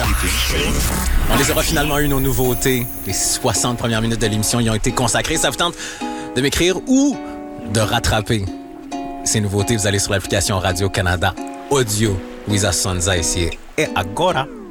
On les aura finalement eu, nos nouveautés. Les 60 premières minutes de l'émission y ont été consacrées. Ça vous tente de m'écrire ou de rattraper ces nouveautés? Vous allez sur l'application Radio-Canada Audio. Luisa Sonza ici et agora.